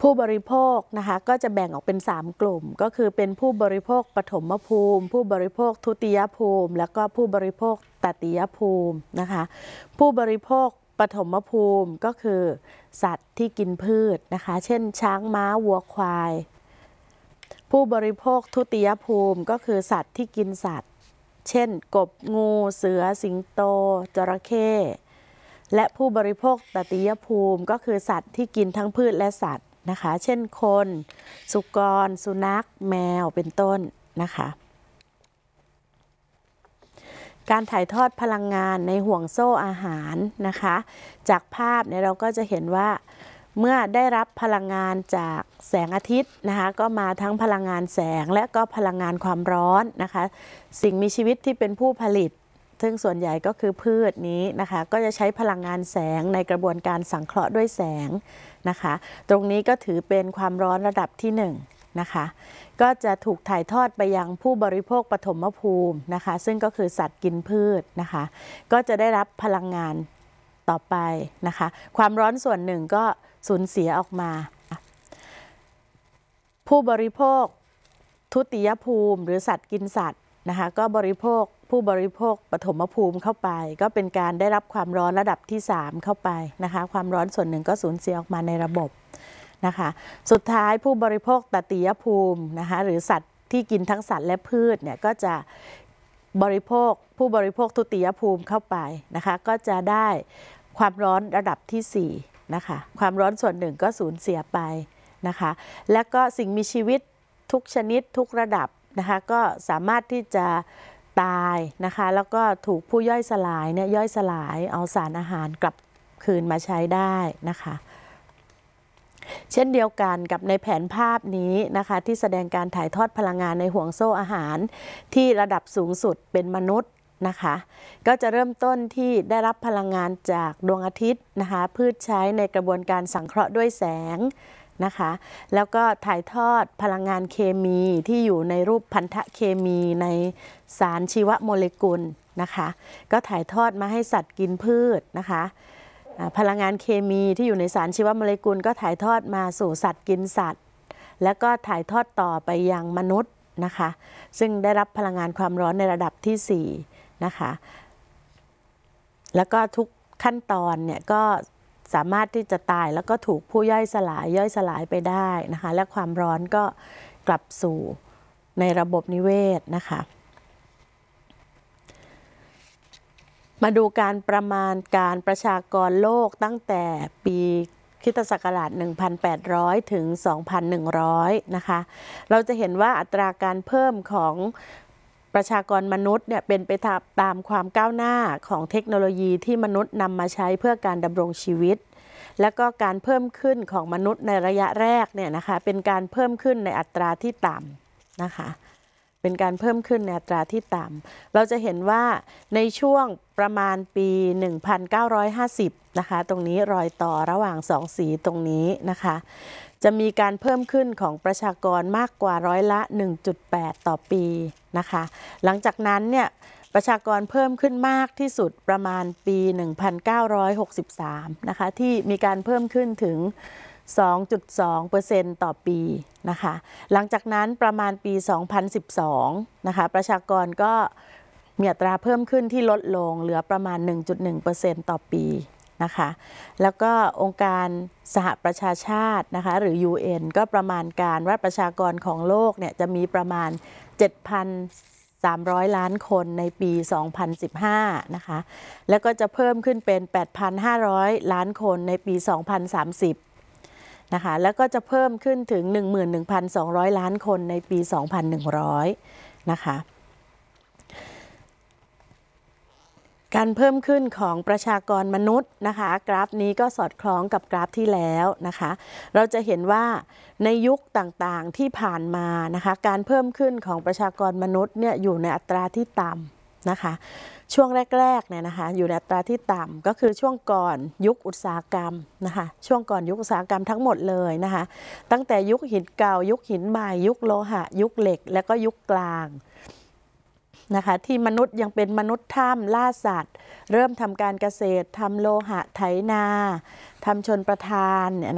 ผู้บริโภคนะคะก็จะแบ่งออกเป็น3กลุ่มก็คือเป็นผู้บริโภคปฐมภูมิผู้บริโภคทุติยภูมิแล้วก็ผู้บริโภคตติยภูมินะคะผู้บริโภคปฐมภูมิก็คือสัตว์ที่กินพืชนะคะเช่นช้างม้าวัวควายผู้บริโภคทุติยภูมิก็คือสัตว์ที่กินสัตว์เช่นกบงูเสือสิงโตจระเข้และผู้บริโภคตติยภูมิก็คือสัตว์ที่กินทั้งพืชและสัตว์นะคะเช่นคนสุกรสุนัขแมวเป็นต้นนะคะการถ่ายทอดพลังงานในห่วงโซ่อาหารนะคะจากภาพเนี่ยเราก็จะเห็นว่าเมื่อได้รับพลังงานจากแสงอาทิตย์นะคะก็มาทั้งพลังงานแสงและก็พลังงานความร้อนนะคะสิ่งมีชีวิตที่เป็นผู้ผลิตซึ่งส่วนใหญ่ก็คือพืชนี้นะคะก็จะใช้พลังงานแสงในกระบวนการสังเคราะห์ด้วยแสงนะคะตรงนี้ก็ถือเป็นความร้อนระดับที่1นะคะก็จะถูกถ่ายทอดไปยังผู้บริโภคปฐมภูมินะคะซึ่งก็คือสัตว์กินพืชนะคะก็จะได้รับพลังงานต่อไปนะคะความร้อนส่วนหนึ่งก็สูญเสียออกมาผู้บริโภคทุติยภูมิหรือสัตว์กินสัตว์นะคะก็ผู้บริโภคปฐมภูมิเข้าไปก็เป็นการได้รับความร้อนระดับที่3เข้าไปนะคะความร้อนส่วนหนึ่งก็สูญเสียออกมาในระบบนะคะสุดท้ายผู้บริโภคตติยภูมินะคะหรือสัตว์ที่กินทั้งสัตว์และพืชเนี่ยก็จะผู้บริโภคทุติยภูมิเข้าไปนะคะก็จะได้ความร้อนระดับที่4นะคะความร้อนส่วนหนึ่งก็สูญเสียไปนะคะและก็สิ่งมีชีวิตทุกชนิดทุกระดับนะคะก็สามารถที่จะตายนะคะแล้วก็ถูกผู้ย่อยสลายเนี่ยย่อยสลายเอาสารอาหารกลับคืนมาใช้ได้นะคะเช่นเดียวกันกับในแผนภาพนี้นะคะที่แสดงการถ่ายทอดพลังงานในห่วงโซ่อาหารที่ระดับสูงสุดเป็นมนุษย์นะคะก็จะเริ่มต้นที่ได้รับพลังงานจากดวงอาทิตย์นะคะพืชใช้ในกระบวนการสังเคราะห์ด้วยแสงนะคะแล้วก็ถ่ายทอดพลังงานเคมีที่อยู่ในรูปพันธะเคมีในสารชีวโมเลกุลนะคะก็ถ่ายทอดมาให้สัตว์กินพืชนะคะพลังงานเคมีที่อยู่ในสารชีวโมเลกุลก็ถ่ายทอดมาสู่สัตว์กินสัตว์แล้วก็ถ่ายทอดต่อไปยังมนุษย์นะคะซึ่งได้รับพลังงานความร้อนในระดับที่4นะคะแล้วก็ทุกขั้นตอนเนี่ยก็สามารถที่จะตายแล้วก็ถูกผู้ย่อยสลายไปได้นะคะและความร้อนก็กลับสู่ในระบบนิเวศนะคะมาดูการประมาณการประชากรโลกตั้งแต่ปีคริสตศักราช 1,800 ถึง 2,100 นะคะเราจะเห็นว่าอัตราการเพิ่มของประชากรมนุษย์เนี่ยเป็นไปตามความก้าวหน้าของเทคโนโลยีที่มนุษย์นำมาใช้เพื่อการดำรงชีวิตและก็การเพิ่มขึ้นของมนุษย์ในระยะแรกเนี่ยนะคะเป็นการเพิ่มขึ้นในอัตราที่ต่ำนะคะเป็นการเพิ่มขึ้นในอัตราที่ต่ำเราจะเห็นว่าในช่วงประมาณปี 1950 นะคะตรงนี้รอยต่อระหว่าง2สีตรงนี้นะคะจะมีการเพิ่มขึ้นของประชากรมากกว่าร้อยละ 1.8 ต่อปีนะคะหลังจากนั้นเนี่ยประชากรเพิ่มขึ้นมากที่สุดประมาณปี 1963 นะคะที่มีการเพิ่มขึ้นถึง 2.2% ต่อปีนะคะหลังจากนั้นประมาณปี 2012 นะคะประชากรก็มีอัตราเพิ่มขึ้นที่ลดลงเหลือประมาณ 1.1% ต่อปีนะคะแล้วก็องค์การสหประชาชาตินะคะหรือ UN ก็ประมาณการว่าประชากรของโลกเนี่ยจะมีประมาณ 7,300 ล้านคนในปี 2015 นะคะแล้วก็จะเพิ่มขึ้นเป็น 8,500 ล้านคนในปี 2030 นะคะแล้วก็จะเพิ่มขึ้นถึง 11,200 ล้านคนในปี 2100 นะคะการเพิ่มขึ้นของประชากรมนุษย์นะคะกราฟนี้ก็สอดคล้องกับกราฟที่แล้วนะคะเราจะเห็นว่าในยุคต่างๆที่ผ่านมานะคะการเพิ่มขึ้นของประชากรมนุษย์เนี่ยอยู่ในอัตราที่ต่ำนะคะช่วงแรกๆเนี่ยนะคะอยู่ในอัตราที่ต่ำก็คือช่วงก่อนยุคอุตสาหกรรมนะคะช่วงก่อนยุคอุตสาหกรรมทั้งหมดเลยนะคะตั้งแต่ยุคหินเก่ายุคหินใหม่ยุคโลหะยุคเหล็กและก็ยุคกลางนะคะที่มนุษย์ยังเป็นมนุษย์ถ้ำล่าสัตว์เริ่มทำการเกษตรทำโลหะไถนาทำชนประทานเนี่ย